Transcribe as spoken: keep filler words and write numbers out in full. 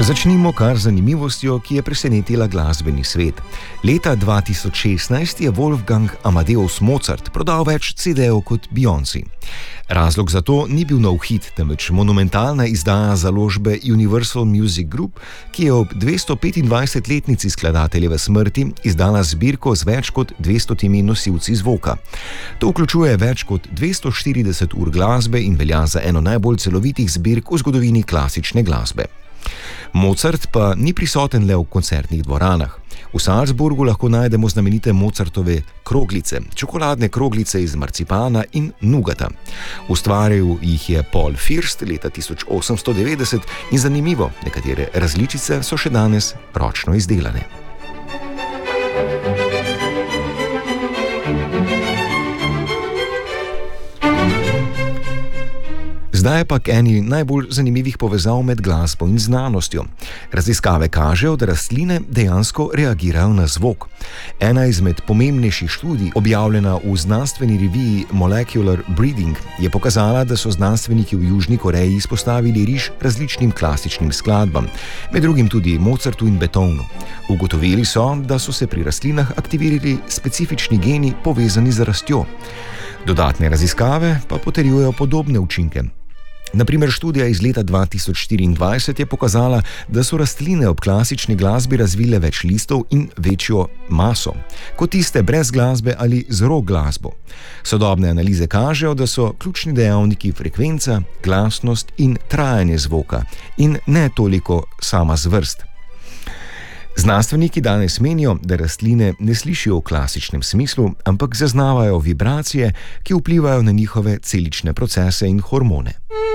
Začnimo kar z zanimivostjo, ki je presenetila glasbeni svet. Leta dva tisoč šestnajst je Wolfgang Amadeus Mozart prodal več C D-jev kot Beyoncé. Razlog za to ni bil nov hit, temveč monumentalna izdaja založbe Universal Music Group, ki je ob dvestopetindvajsetletnici skladateljeve smrti izdala zbirko z več kot dvestotimi nosilci zvoka. To vključuje več kot dvesto štirideset ur glasbe in velja za eno najbolj celovitih zbirk v zgodovini klasične glasbe. Mozart pa ni prisoten le v koncertnih dvoranah. V Salzburgu lahko najdemo znamenite Mozartove kroglice, čokoladne kroglice iz marcipana in nugata. Ustvaril jih je Paul Fürst leta tisoč osemsto devetdeset in zanimivo, nekatere različice so še danes ročno izdelane. Zdaj pa k eni najbolj zanimivih povezav med glasbo in znanostjo. Raziskave kažejo, da rastline dejansko reagirajo na zvok. Ena izmed pomembnejših študij, objavljena v znanstveni reviji Molecular Breeding, je pokazala, da so znanstveniki v Južni Koreji izpostavili riž različnim klasičnim skladbam, med drugim tudi Mozartu in Beethovnu. Ugotovili so, da so se pri rastlinah aktivirali specifični geni povezani z rastjo. Dodatne raziskave pa potrjujejo podobne učinke. Na primer, študija iz leta dva tisoč štiriindvajset je pokazala, da so rastline ob klasični glasbi razvile več listov in večjo maso, kot tiste brez glasbe ali z rock glasbo. Sodobne analize kažejo, da so ključni dejavniki frekvenca, glasnost in trajanje zvoka in ne toliko sama zvrst. Znanstveniki danes menijo, da rastline ne slišijo v klasičnem smislu, ampak zaznavajo vibracije, ki vplivajo na njihove celične procese in hormone.